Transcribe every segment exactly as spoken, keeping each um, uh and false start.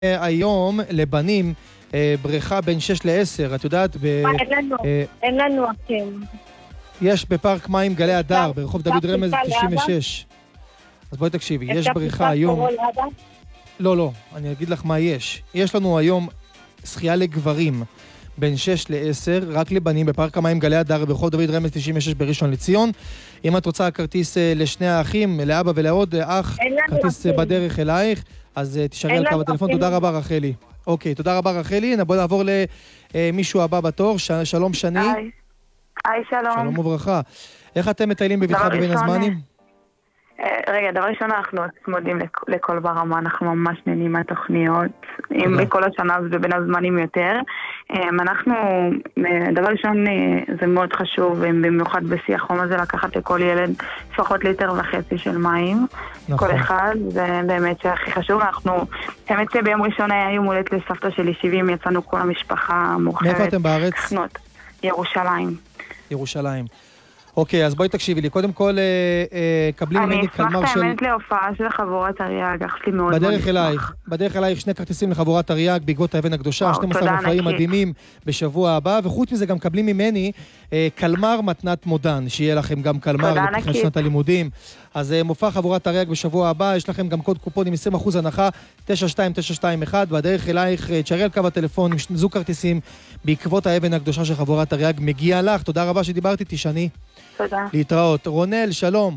היום לבנים בריכה בין שש לעשר, את יודעת, אין לנו אתם. יש בפארק מים גלי הדר, ברחוב דוד רמז תשעים ושש. אז בואי תקשיבי, יש בריכה היום... לא, לא, אני אגיד לך מה יש. יש לנו היום שחייה לגברים בין שש לעשר, רק לבנים בפארק המים גלי הדר, ברחוב דוד רמז תשעים ושש בראשון לציון. אם את רוצה כרטיס לשני האחים, לאבא ולעוד אח, כרטיס בדרך אלייך, אז תשארי על קו הטלפון. תודה רבה רחלי. אוקיי, תודה רבה רחלי. בוא נעבור למישהו הבא בתור. שלום שני. היי. היי, שלום. שלום וברכה. איך אתם מטיילים בבטחה בבין הזמנים? רגע, דבר ראשון, אנחנו מודים לכל ברמה, אנחנו ממש נהנים מהתוכניות, אם בכל השנה זה בין הזמנים יותר. אנחנו, דבר ראשון, זה מאוד חשוב, במיוחד בשיא החום הזה, לקחת לכל ילד לפחות ליטר וחצי של מים, כל אחד, זה באמת שהכי חשוב. אנחנו, האמת שביום ראשון היה יום הולדת לסבתא שלי שבעים, יצאנו כל המשפחה מורחבת. מאיפה אתם בארץ? ירושלים. ירושלים. אוקיי, אז בואי תקשיבי לי. קודם כל, קבלים ממני קלמר של... אני אשמח תאמת להופעה של חבורת אריאג, אח שלי מאוד בדרך אלייך, בדרך אלייך שני כרטיסים לחבורת אריאג, בעקבות האבן הקדושה, שנים עשר מופעים מדהימים בשבוע הבא, וחוץ מזה גם קבלים ממני קלמר מתנת מודן, שיהיה לכם גם קלמר לפתיחת שנת הלימודים. אז מופע חבורת אריאג בשבוע הבא, יש לכם גם קוד קופון עם עשרים אחוז הנחה, תשע שתיים תשע שתיים אחת, בדרך אלייך, תשארי על קו הטלפון, זוג כרטיסים, בעקבות האבן הקדושה של חבורת אריאג, מגיע לך. תודה רבה שדיברתי, תשני. תודה. להתראות. רונל, שלום.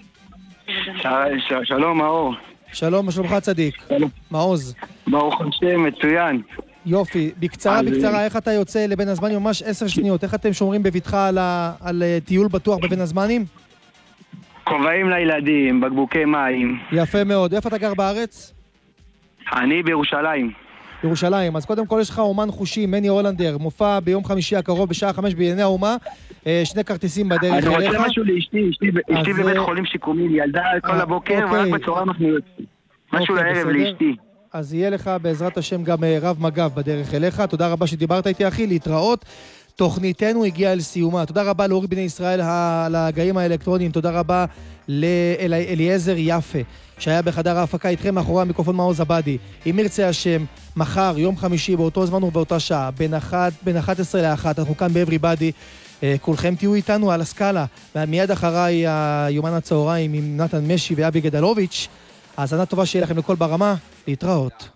שלום, מאור. שלום, מה שלומך צדיק? מעוז. ברוך השם, מצוין. יופי. בקצרה, בקצרה, איך אתה יוצא לבין הזמנים? ממש עשר שניות. איך אתם שומרים בביטחה על טיול בטוח בבין הזמנים? כובעים לילדים, בקבוקי מים. יפה מאוד. איפה אתה גר בארץ? אני בירושלים. ירושלים. אז קודם כל יש לך אומן חושי, מני הולנדר, מופע ביום חמישי הקרוב בשעה חמש בענייני האומה, שני כרטיסים בדרך אליך. אני רוצה משהו לאשתי, אשתי בבית חולים שיקומי, ילדה כל הבוקר, ורק בצורה אנחנו יוצאים. משהו לערב לאשתי. אז יהיה לך בעזרת השם גם רב מגב בדרך אליך. תודה רבה שדיברת איתי אחי, להתראות. תוכניתנו הגיעה אל סיומה. תודה רבה לאורי בני ישראל על הגאים האלקטרוניים. תודה רבה לאליעזר יפה, שהיה בחדר ההפקה איתכם מאחורי המיקרופון מעוז עבדי. אם ירצה השם, מחר, יום חמישי, באותו זמן ובאותה שעה, בין אחת עשרה לאחת, אנחנו כאן ב-Everybody. כולכם תהיו איתנו על הסקאלה. ומיד אחריי היומן הצהריים עם נתן משי ואבי גדלוביץ'. האזנה טובה שיהיה לכם לכל ברמה. להתראות.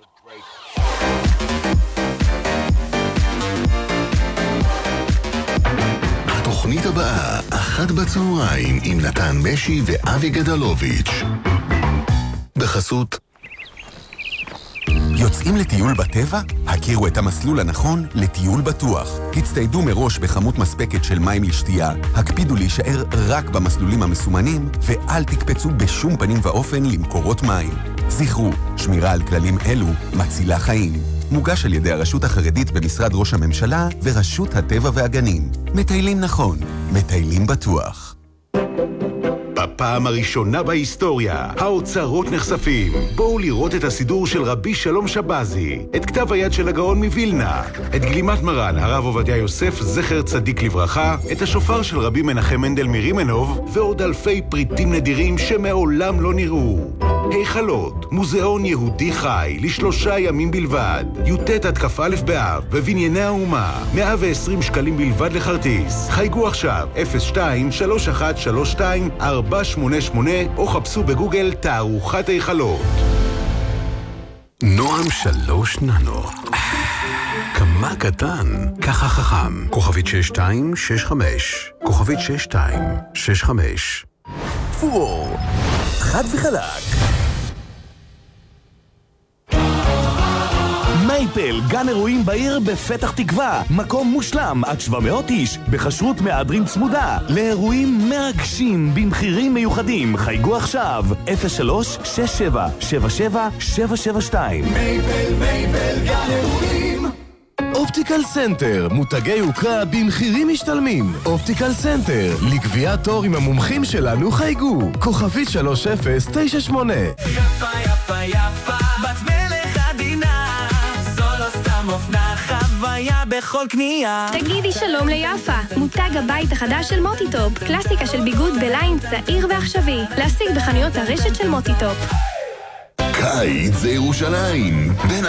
התוכנית הבאה, אחת בצהריים עם נתן משי ואבי גדלוביץ'. בחסות יוצאים לטיול בטבע? הכירו את המסלול הנכון לטיול בטוח. הצטיידו מראש בכמות מספקת של מים לשתייה, הקפידו להישאר רק במסלולים המסומנים, ואל תקפצו בשום פנים ואופן למקורות מים. זכרו, שמירה על כללים אלו מצילה חיים. מוגש על ידי הרשות החרדית במשרד ראש הממשלה ורשות הטבע והגנים. מטיילים נכון, מטיילים בטוח. בפעם הראשונה בהיסטוריה, האוצרות נחשפים. בואו לראות את הסידור של רבי שלום שבזי, את כתב היד של הגאון מווילנה, את גלימת מרן הרב עובדיה יוסף זכר צדיק לברכה, את השופר של רבי מנחם מנדל מרימנוב, ועוד אלפי פריטים נדירים שמעולם לא נראו. היכלות, מוזיאון יהודי חי, לשלושה ימים בלבד, י"ט עד כ"א באב, בבנייני האומה, מאה ועשרים שקלים בלבד לכרטיס. חייגו עכשיו, אפס שתיים שלוש אחת שלוש שתיים ארבע שמונה שמונה, או חפשו בגוגל תערוכת היכלות. נועם שלוש ננו. כמה קטן, ככה חכם. כוכבית שש שתיים שש חמש. כוכבית שש שתיים שש חמש. פור. חד וחלק. מייפל, גן אירועים בעיר בפתח תקווה. מקום מושלם, עד שבע מאות איש, בחשרות מהדרין צמודה. לאירועים מרגשים, במחירים מיוחדים. חייגו עכשיו, אפס שלוש שש שבע שבע שבע שבע שבע שתיים. מייפל, מייפל, גן אירועים. אופטיקל סנטר, מותגי יוקרה במחירים משתלמים. אופטיקל סנטר, לקביעת תור עם המומחים שלנו חייגו. כוכבית שלוש אפס תשע שמונה. יפה, יפה, יפה, בת מלך עדינה, זו לא סתם אופנה, חוויה בכל קנייה. תגידי שלום ליפה, מותג הבית החדש של מוטיטופ, קלאסיקה של ביגוד בליין צעיר ועכשווי. להשיג בחנויות הרשת של מוטיטופ. קיץ זה ירושלים. בין